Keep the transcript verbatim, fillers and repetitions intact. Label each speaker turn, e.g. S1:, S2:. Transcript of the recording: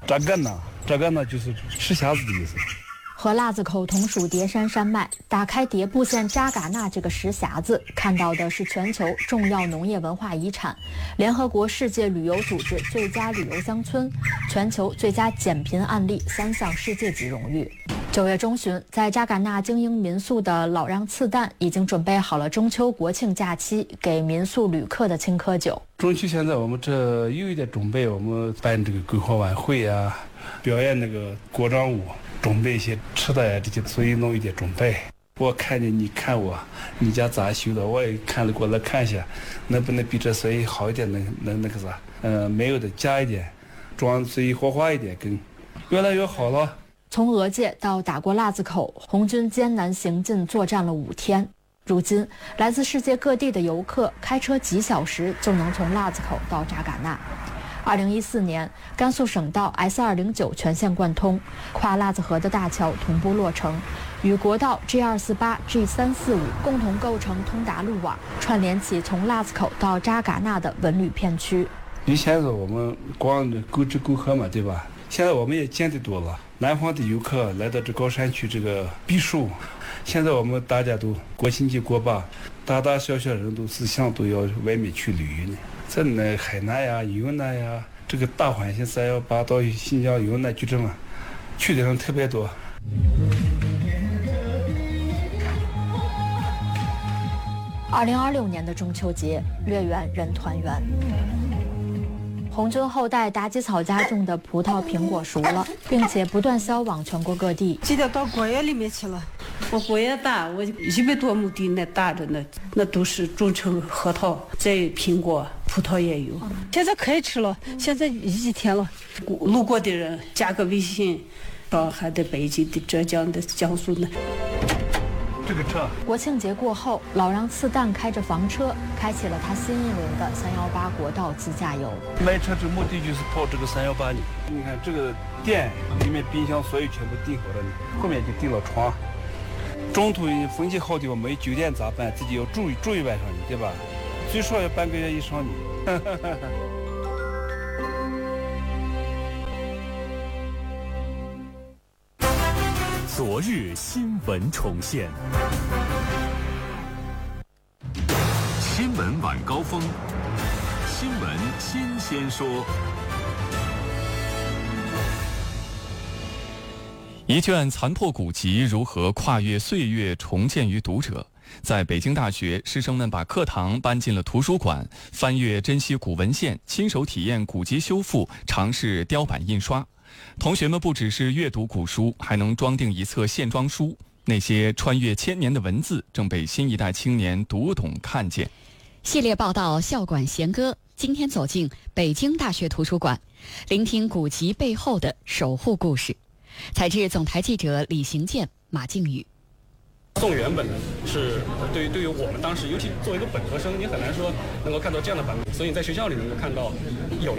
S1: 扎干呐，扎干呐就是吃匣子的意思。
S2: 和腊子口同属叠山山脉，打开迭部县扎尕那这个石匣子，看到的是全球重要农业文化遗产、联合国世界旅游组织最佳旅游乡村、全球最佳减贫案例三项世界级荣誉。九月中旬，在扎尕那经营民宿的老让次旦已经准备好了中秋国庆假期给民宿旅客的青稞酒。
S1: 中秋现在我们这有一点准备，我们办这个篝火晚会啊，表演那个国章舞，准备一些吃的呀这些，所以弄一点准备。我看见你看我，你家咋修的，我也看了过来看一下，能不能比这随意好一点，能能那个啥，嗯、呃，没有的加一点，装随意火花一点，更越来越好了。
S2: 从俄界到打过腊子口，红军艰难行进作战了五天。如今，来自世界各地的游客开车几小时就能从腊子口到扎尕那。二零一四年，甘肃省道 S 二零九全线贯通，跨腊子河的大桥同步落成，与国道 G 二四八、G 三四五共同构成通达路网，串联起从腊子口到扎尕那的文旅片区。
S1: 以前是我们光沟支沟河嘛，对吧？现在我们也见得多了，南方的游客来到这高山区这个避暑。现在我们大家都国庆节过吧，大大小小人都思想都要外面去旅游呢。在那海南呀、云南呀，这个大环境三幺八到新疆、云南就这么去的人特别多。
S2: 二零二六年的中秋节，月圆人团圆。红军后代妲己草家种的葡萄、苹果熟了，并且不断销往全国各地。
S3: 记得到果园里面去了。我果园大，我一百多亩地那大着呢，那都是种成核桃，再苹果、葡萄也有。现在可以吃了，现在一天了。路过的人加个微信，上海的、北京的、浙江的、江苏的。
S1: 这个车，
S2: 国庆节过后，老让次旦开着房车，开启了他新一轮的三幺八国道自驾游。
S1: 买车这目的就是跑这个三幺八里。你看这个店里面冰箱所有全部订好了，后面就订了床。中途风景好的话没酒店咋办？自己要住住一晚上，对吧？最少要半个月以上的。
S4: 昨日新闻重现，新闻晚高峰，新闻新鲜说。
S5: 一卷残破古籍如何跨越岁月重建于读者？在北京大学，师生们把课堂搬进了图书馆，翻阅珍稀古文献，亲手体验古籍修复，尝试雕版印刷。同学们不只是阅读古书，还能装订一册线装书。那些穿越千年的文字，正被新一代青年读懂看见。
S6: 系列报道《校馆弦歌》，今天走进北京大学图书馆，聆听古籍背后的守护故事。采自总台记者李行健、马靖宇。
S7: 宋元本呢，是对于对于我们当时，尤其作为一个本科生，你很难说能够看到这样的版本，所以在学校里能够看到有了